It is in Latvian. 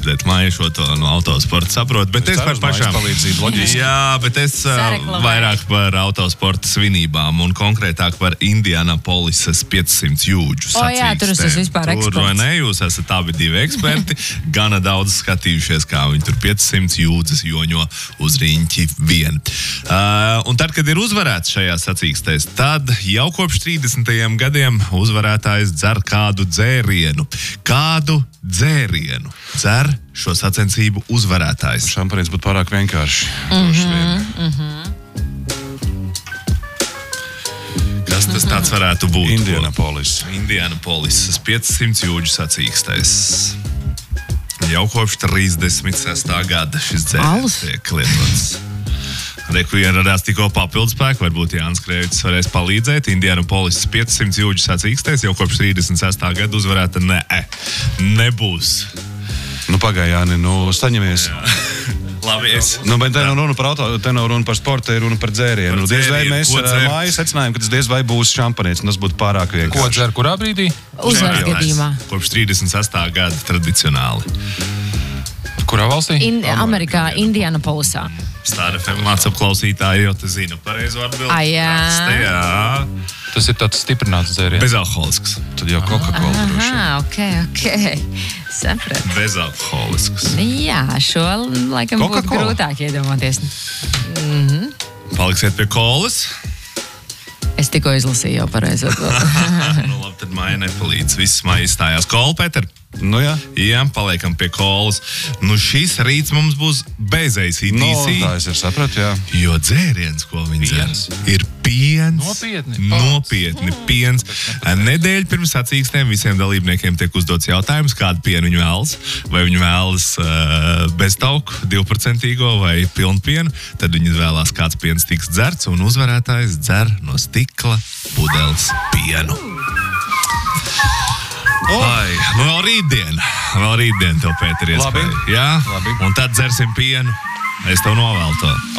palīdzēt maišot to no autosporta, saprotu, bet es par pašām palīdzību loģiski. Jā, bet es vairāk par autosporta svinībām un konkrētāk par Indianapolisas 500 jūdžu sacīkstēm. Jā, tur es esmu vispār eksperts. Tur vai ne, jūs esat abi divi eksperti, gana daudz skatījušies, kā viņi tur 500 jūdzes joņo uz riņķi vien. Un tad, kad ir uzvarēts šajā sacīkstēs, tad jau kopš 30. gadiem uzvarētājs dzer kādu dzērienu. Kādu dzērienu dzer šo sacensību uzvarētājs? Šampanīts būtu pārāk vienkārši. Kas tas tāds varētu būt? Indianapolisas 500 jūdžu sacīkstēs. Jau kopš 36. gada šis dzēriens tiek lietots. Reku ieradās tikko papildus spēku, varbūt Jānis Krēvicis varēs palīdzēt. Indianapolisas 500 jūdžu sacīkstēs jau kopš 36. gada uzvarēta nebūs. Nu, pagaid, Jāni, saņemies. Labi, bet te nav runa par sportu, te ir runa par dzērienu. Diez vai mēs māju secinājām, ka tas diez vai būs šampanīts, un tas būtu pārāk vienkārši. Ko dzer kurā brīdī? Uzvaras gadījumā. Kopš 36. gada tradicionāli. Kurā valstī? Amerikā, Indianapolisā. Star FM mācību klausītāji jau te zina pareizo atbildi. Jā. Tas ir tāds stiprināts dzēriens. Bezalkoholisks. Tad jau Coca-Cola droši. Ok. Saprat. Bezalkoholisks. Jā, šo laikam būtu grūtāk iedomāties. Paliksiet pie kolas. Es tikko izlasīju jau pareizo atbildi. Nu labi, tad Maija nepalīdz. Viss Maija izstājās. Kola, Pēter? Nu jā. Jā, paliekam pie kolas. Nu šis rīts mums būs bez ACDC. Tā es sapratu, jā. Jo dzēriens, ko viņi dzer, ir piens. Nopietni piens. Nedēļu pirms sacīkstēm visiem dalībniekiem tiek uzdots jautājums, kādu pienu viņi vēlas. Vai viņi vēlas bez tauku, 2% vai pilnu pienu. Tad viņi vēlās, kāds piens tiks dzerts, un uzvarētājs dzer no stikla pudeles pienu. Vēl rītdien tev, Pēter, iespēja. Jā? Labi. Un tad dzersim pienu. Es tev novēlu to.